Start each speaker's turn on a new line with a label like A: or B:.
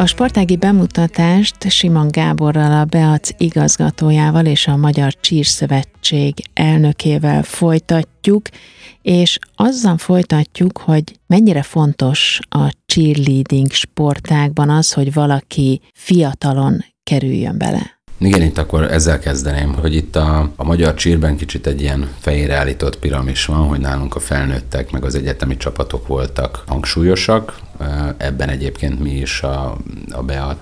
A: A sportági bemutatást Simon Gáborral, a Beac igazgatójával és a Magyar Cheer-szövetség elnökével folytatjuk, és azzal folytatjuk, hogy mennyire fontos a cheerleading sportágban az, hogy valaki fiatalon kerüljön bele.
B: Igen, itt akkor ezzel kezdeném, hogy itt a magyar cheerben kicsit egy ilyen fejére állított piramis van, hogy nálunk a felnőttek meg az egyetemi csapatok voltak hangsúlyosak. Ebben egyébként mi is a Beac